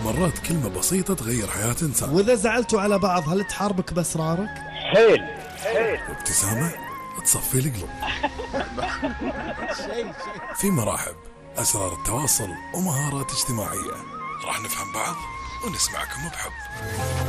مرات كلمة بسيطة تغير حياة إنسان. وإذا زعلتوا على بعض هل تحاربك بأسرارك؟ حيل. وابتسامة تصفي القلوب. في مراحب أسرار التواصل ومهارات اجتماعية، راح نفهم بعض ونسمعكم بحب.